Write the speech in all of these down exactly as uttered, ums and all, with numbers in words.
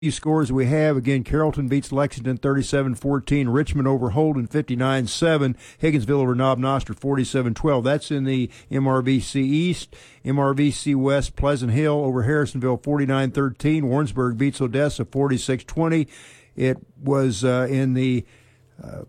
Few scores we have. Again, Carrollton beats Lexington thirty-seven fourteen. Richmond over Holden fifty-nine seven. Higginsville over Knob Noster forty-seven twelve. That's in the M R V C East. M R V C West, Pleasant Hill over Harrisonville forty-nine thirteen. Warrensburg beats Odessa forty-six twenty. It was uh, in the uh,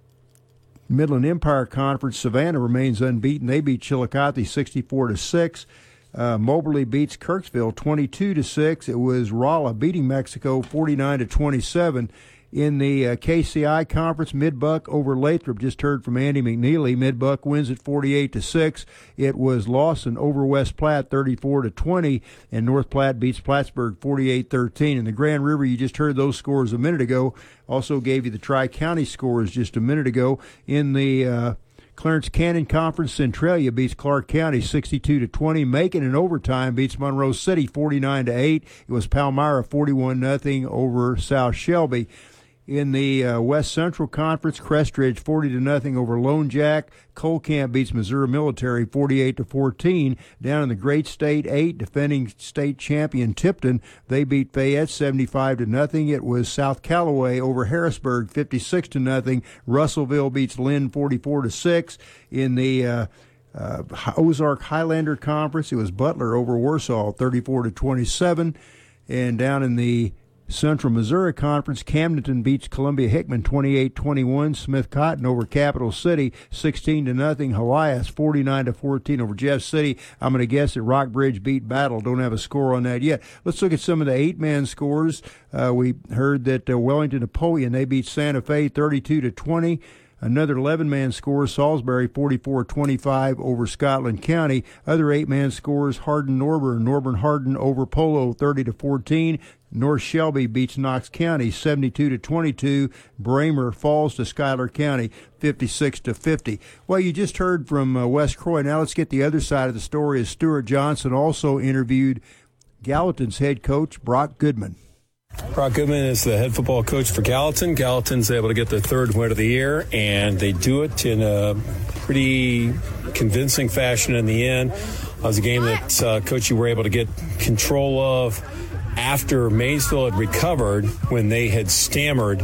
Midland Empire Conference. Savannah remains unbeaten. They beat Chillicothe sixty-four to six. Uh, Moberly beats Kirksville twenty-two to six. It was Rolla beating Mexico forty-nine to twenty-seven. In the uh, K C I Conference, Midbuck over Lathrop. Just heard from Andy McNeely. Midbuck wins at forty-eight to six. It was Lawson over West Platte thirty-four to twenty, and North Platte beats Plattsburgh forty-eight thirteen. In the Grand River, you just heard those scores a minute ago. Also gave you the Tri-County scores just a minute ago. In the uh, Clarence Canyon Conference, Centralia beats Clark County sixty-two to twenty. Macon in overtime beats Monroe City forty-nine to eight. It was Palmyra forty-one nothing over South Shelby. In the uh, West Central Conference, Crestridge forty to nothing over Lone Jack. Cole Camp beats Missouri Military forty-eight to fourteen. Down in the Great State eight, defending state champion Tipton, they beat Fayette seventy-five to nothing. It was South Callaway over Harrisburg fifty-six to nothing. Russellville beats Lynn forty-four to six. In the uh, uh, Ozark Highlander Conference, it was Butler over Warsaw thirty-four to twenty-seven. And down in the Central Missouri Conference, Camdenton beats Columbia Hickman twenty-eight twenty-one. Smith Cotton over Capital City sixteen to nothing. Helias forty-nine to fourteen over Jeff City. I'm going to guess that Rockbridge beat Battle. Don't have a score on that yet. Let's look at some of the eight-man scores. Uh, we heard that uh, Wellington Napoleon, they beat Santa Fe thirty-two to twenty. Another eleven-man score, Salisbury forty-four twenty-five over Scotland County. Other eight-man scores, Hardin Norburn, Norburn Hardin over Polo thirty to fourteen. North Shelby beats Knox County seventy-two to twenty-two. Bramer falls to Schuyler County fifty-six to fifty. Well, you just heard from uh, West Croy. Now let's get the other side of the story. As Stuart Johnson also interviewed Gallatin's head coach, Brock Goodman. Brock Goodman is the head football coach for Gallatin. Gallatin's able to get their third win of the year, and they do it in a pretty convincing fashion in the end. It was a game that, uh, Coach, you were able to get control of after Maysville had recovered when they had stammered.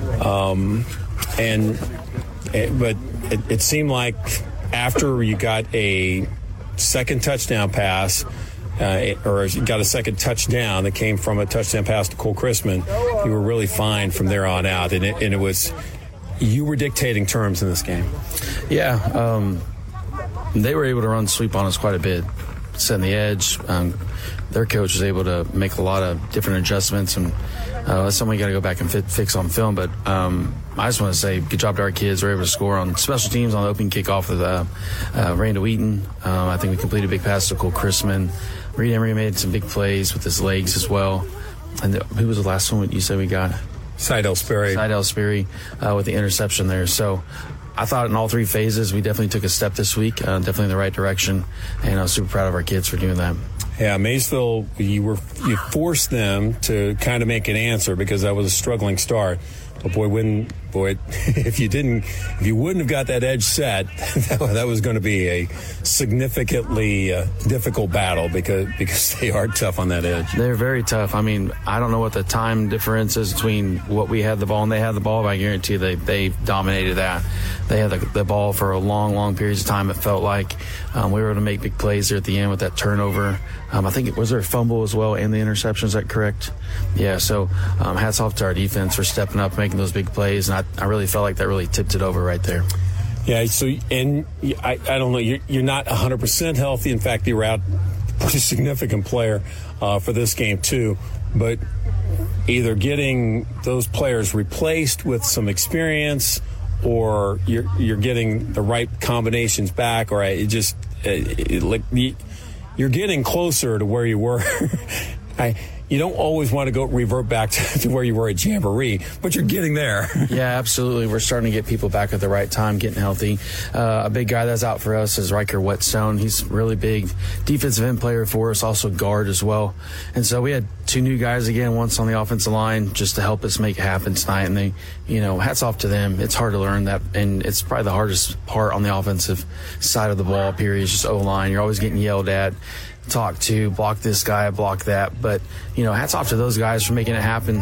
Um, and But it, it seemed like after you got a second touchdown pass, Uh, or got a second touchdown that came from a touchdown pass to Cole Chrisman, you were really fine from there on out. And it, and it was, you were dictating terms in this game. Yeah, um, they were able to run sweep on us quite a bit, setting the edge. Um, their coach was able to make a lot of different adjustments, and uh, that's something we got to go back and fit, fix on film. But um, I just want to say good job to our kids. We're able to score on special teams on the opening kickoff with uh, uh, Randall Wheaton. Um, I think we completed a big pass to Cole Chrisman. Reed Emery made some big plays with his legs as well. And the, who was the last one you said we got? Seidel Sperry. Seidel Sperry uh, with the interception there. So I thought in all three phases we definitely took a step this week, uh, definitely in the right direction. And I was super proud of our kids for doing that. Yeah, Maysville, you were you forced them to kind of make an answer because that was a struggling start. But boy, when boy, if you didn't, if you wouldn't have got that edge set, that, that was going to be a significantly uh, difficult battle because because they are tough on that edge. They're very tough. I mean, I don't know what the time difference is between what we had the ball and they had the ball, but I guarantee they they dominated that. They had the, the ball for a long, long periods of time. It felt like um, we were able to make big plays there at the end with that turnover. Um, I think it was there a fumble as well and the interception. Is that correct? Yeah. So um, hats off to our defense for stepping up, making those big plays, and I, I really felt like that really tipped it over right there. Yeah. So and I, I don't know. You're you're not one hundred percent healthy. In fact, you were out a pretty significant player uh, for this game too. But either getting those players replaced with some experience, or you're you're getting the right combinations back, or it just it, it, like you're getting closer to where you were. I. You don't always want to go revert back to, to where you were at Jamboree, but you're getting there. Yeah, absolutely. We're starting to get people back at the right time, getting healthy. Uh, a big guy that's out for us is Riker Whetstone. He's really big defensive end player for us, also guard as well. And so we had two new guys again, once on the offensive line, just to help us make it happen tonight. And they, you know, hats off to them. It's hard to learn that, and it's probably the hardest part on the offensive side of the ball, period, is just O-line. You're always getting yelled at. talk to, block this guy, block that. But, you know, hats off to those guys for making it happen.